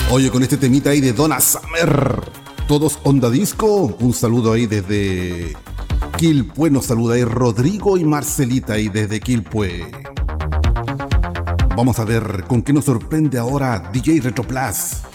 Oye, con este temita ahí de Donna Summer, todos onda disco. Un saludo ahí desde Quilpué, nos saluda ahí Rodrigo y Marcelita ahí desde Quilpué. Vamos a ver con qué nos sorprende ahora DJ Retro Plus.